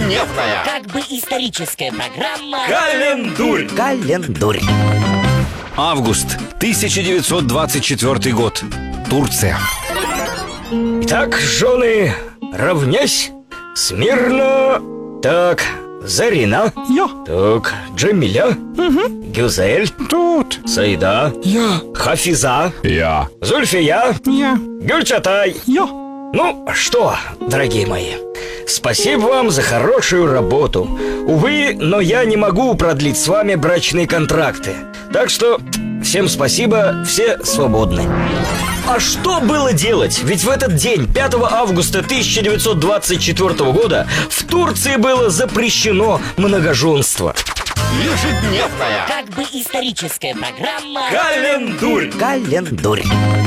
Ежедневная. Как бы историческая программа. Календурь. Календурь. Август 1924 год. Турция. Так, жены, равнясь. Смирно. Так, Зарина. Я. Так, Джамиля. Гюзель. Тут. Саида. Я. Хафиза. Я. Зульфия. Я. Гюльчатай. Я. Ну что, дорогие мои, спасибо вам за хорошую работу. Увы, но я не могу продлить с вами брачные контракты. Так что всем спасибо, все свободны. А что было делать? Ведь в этот день, 5 августа 1924 года, в Турции было запрещено многоженство. Ежедневная. Как бы историческая программа. Календурь. Календурь.